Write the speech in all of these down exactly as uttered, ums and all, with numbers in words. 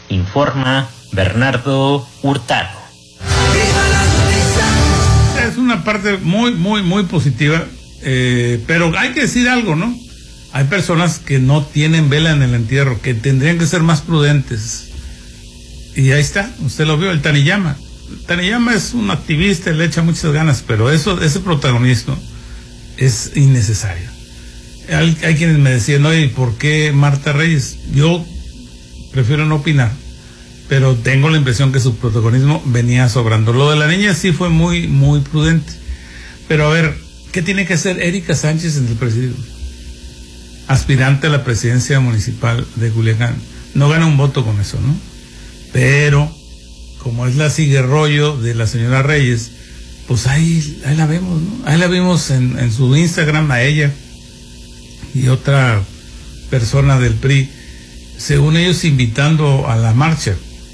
informa Bernardo Hurtado. Es una parte muy, muy, muy positiva, eh, pero hay que decir algo, ¿no? Hay personas que no tienen vela en el entierro, que tendrían que ser más prudentes. Y ahí está, usted lo vio, el Taniyama. El Taniyama es un activista, le echa muchas ganas, pero eso, ese protagonismo es innecesario. Hay, hay quienes me decían, oye, ¿por qué Marta Reyes? Yo prefiero no opinar, pero tengo la impresión que su protagonismo venía sobrando. Lo de la niña sí fue muy, muy prudente. Pero a ver, ¿qué tiene que hacer Erika Sánchez en el presidio? Aspirante a la presidencia municipal de Culiacán. No gana un voto con eso, ¿no? Pero, como es la siguerrollo de la señora Reyes, pues ahí, ahí la vemos, ¿no? Ahí la vimos en, en su Instagram a ella y otra persona del P R I, según ellos invitando a la marcha.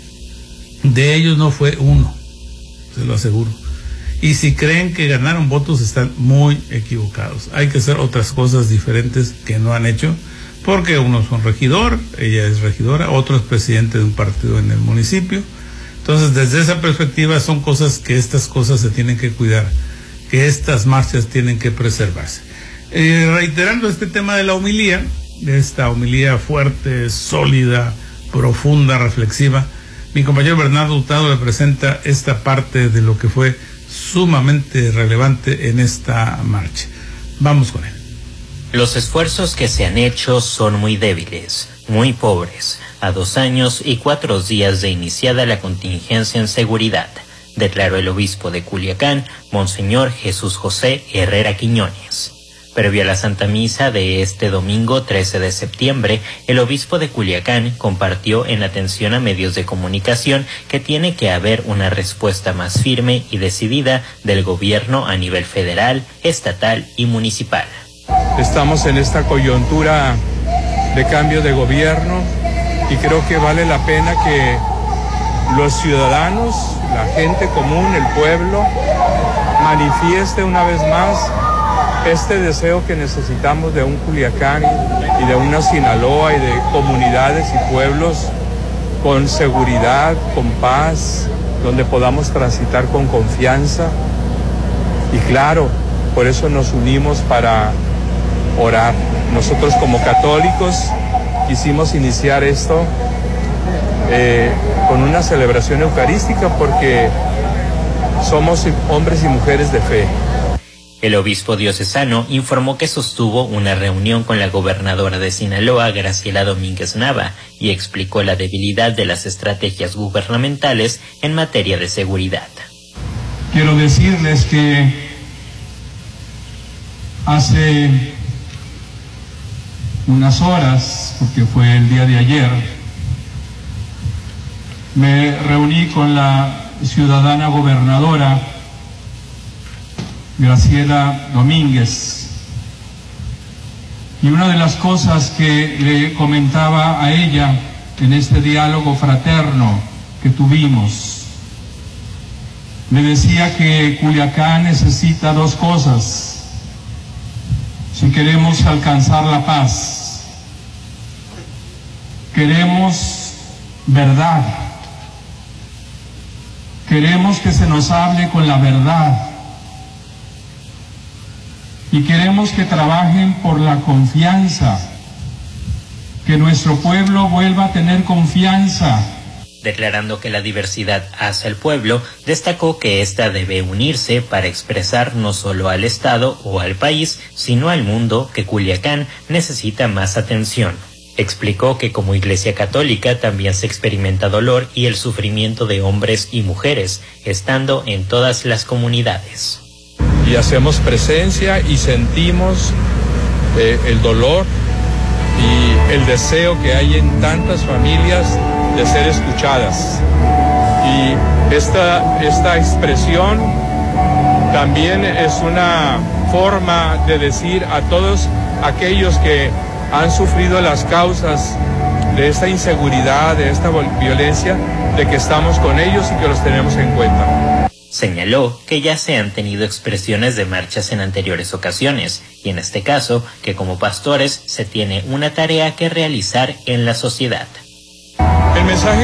De ellos no fue uno, se lo aseguro. Y si creen que ganaron votos, están muy equivocados. Hay que hacer otras cosas diferentes que no han hecho, porque unos son regidor, ella es regidora, otro es presidente de un partido en el municipio. Entonces, desde esa perspectiva, son cosas que estas cosas se tienen que cuidar, que estas marchas tienen que preservarse. Eh, reiterando este tema de la homilía, de esta homilía fuerte, sólida, profunda, reflexiva, mi compañero Bernardo Hurtado le presenta esta parte de lo que fue sumamente relevante en esta marcha. Vamos con él. Los esfuerzos que se han hecho son muy débiles, muy pobres, a dos años y cuatro días de iniciada la contingencia en seguridad, declaró el obispo de Culiacán, Monseñor Jesús José Herrera Quiñones. Previo a la Santa Misa de este domingo trece de septiembre, el obispo de Culiacán compartió en atención a medios de comunicación que tiene que haber una respuesta más firme y decidida del gobierno a nivel federal, estatal y municipal. Estamos en esta coyuntura de cambio de gobierno y creo que vale la pena que los ciudadanos, la gente común, el pueblo, manifieste una vez más este deseo que necesitamos de un Culiacán y de una Sinaloa y de comunidades y pueblos con seguridad, con paz, donde podamos transitar con confianza. Y claro, por eso nos unimos para orar. Nosotros como católicos quisimos iniciar esto eh, con una celebración eucarística porque somos hombres y mujeres de fe. El obispo diocesano informó que sostuvo una reunión con la gobernadora de Sinaloa, Graciela Domínguez Nava, y explicó la debilidad de las estrategias gubernamentales en materia de seguridad. Quiero decirles que hace unas horas, porque fue el día de ayer, me reuní con la ciudadana gobernadora Graciela Domínguez, y una de las cosas que le comentaba a ella en este diálogo fraterno que tuvimos, me decía que Culiacán necesita dos cosas si queremos alcanzar la paz. Queremos verdad, queremos que se nos hable con la verdad, y queremos que trabajen por la confianza, que nuestro pueblo vuelva a tener confianza. Declarando que la diversidad hace al pueblo, destacó que ésta debe unirse para expresar no solo al Estado o al país, sino al mundo que Culiacán necesita más atención. Explicó que como Iglesia Católica también se experimenta dolor y el sufrimiento de hombres y mujeres, estando en todas las comunidades. Y hacemos presencia y sentimos eh, el dolor y el deseo que hay en tantas familias de ser escuchadas. Y esta, esta expresión también es una forma de decir a todos aquellos que han sufrido las causas de esta inseguridad, de esta violencia, de que estamos con ellos y que los tenemos en cuenta. Señaló que ya se han tenido expresiones de marchas en anteriores ocasiones, y en este caso, que como pastores se tiene una tarea que realizar en la sociedad. El mensaje